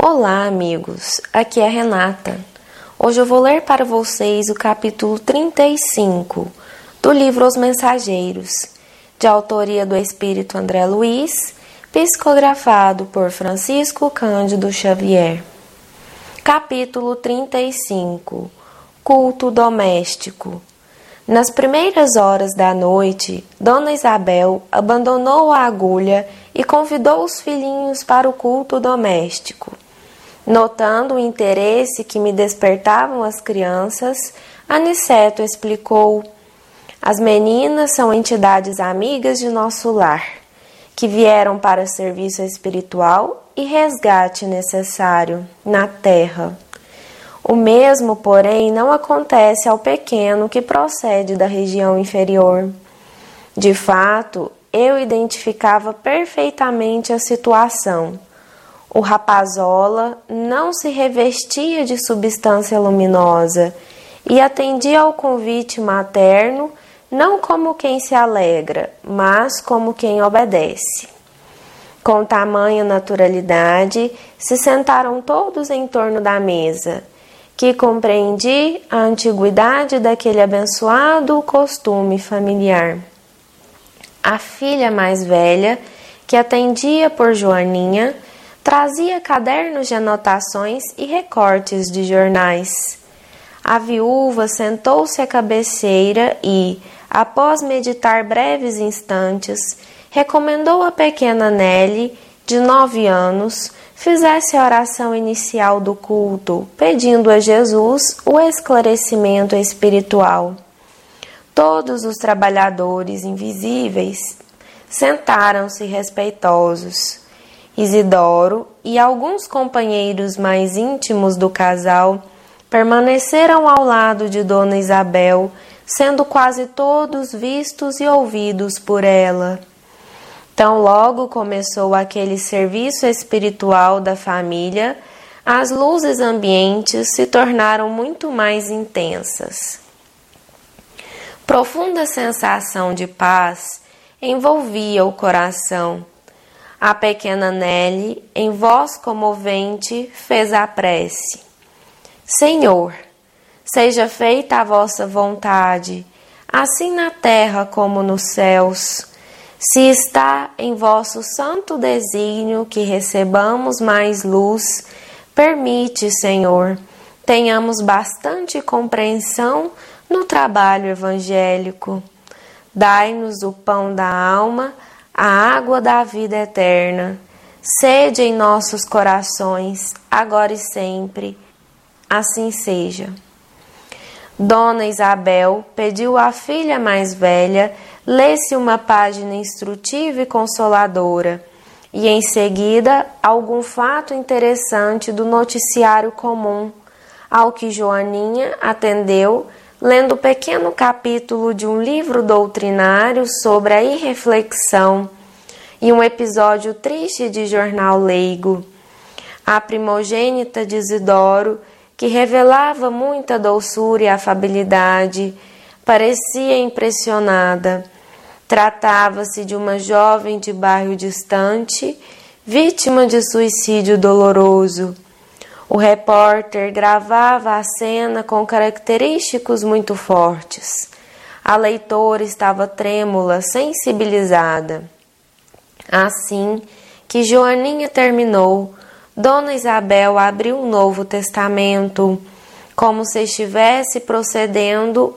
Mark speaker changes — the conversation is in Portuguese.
Speaker 1: Olá, amigos! Aqui é a Renata. Hoje eu vou ler para vocês o capítulo 35 do livro Os Mensageiros, de autoria do Espírito André Luiz, psicografado por Francisco Cândido Xavier. Capítulo 35 Culto Doméstico. Nas primeiras horas da noite, Dona Isabel abandonou a agulha e convidou os filhinhos para o culto doméstico. Notando o interesse que me despertavam as crianças, Aniceto explicou: as meninas são entidades amigas de nosso lar, que vieram para serviço espiritual e resgate necessário na terra. O mesmo, porém, não acontece ao pequeno que procede da região inferior. De fato, eu identificava perfeitamente a situação. O rapazola não se revestia de substância luminosa e atendia ao convite materno não como quem se alegra, mas como quem obedece. Com tamanha naturalidade, se sentaram todos em torno da mesa, que compreendi a antiguidade daquele abençoado costume familiar. A filha mais velha, que atendia por Joaninha, trazia cadernos de anotações e recortes de jornais. A viúva sentou-se à cabeceira e, após meditar breves instantes, recomendou à pequena Nelly, de 9 anos, fizesse a oração inicial do culto, pedindo a Jesus o esclarecimento espiritual. Todos os trabalhadores invisíveis sentaram-se respeitosos. Isidoro e alguns companheiros mais íntimos do casal permaneceram ao lado de Dona Isabel, sendo quase todos vistos e ouvidos por ela. Tão logo começou aquele serviço espiritual da família, as luzes ambientes se tornaram muito mais intensas. Profunda sensação de paz envolvia o coração. A pequena Nelly, em voz comovente, fez a prece: Senhor, seja feita a vossa vontade, assim na terra como nos céus. Se está em vosso santo desígnio que recebamos mais luz, permite, Senhor, tenhamos bastante compreensão no trabalho evangélico. Dai-nos o pão da alma, a água da vida eterna. Sede em nossos corações, agora e sempre. Assim seja. Dona Isabel pediu à filha mais velha lesse uma página instrutiva e consoladora, e em seguida algum fato interessante do noticiário comum, ao que Joaninha atendeu, lendo o pequeno capítulo de um livro doutrinário sobre a irreflexão e um episódio triste de jornal leigo. A primogênita de Isidoro, que revelava muita doçura e afabilidade, parecia impressionada. Tratava-se de uma jovem de bairro distante, vítima de suicídio doloroso. O repórter gravava a cena com característicos muito fortes. A leitora estava trêmula, sensibilizada. Assim que Joaninha terminou, Dona Isabel abriu um Novo Testamento, como se estivesse procedendo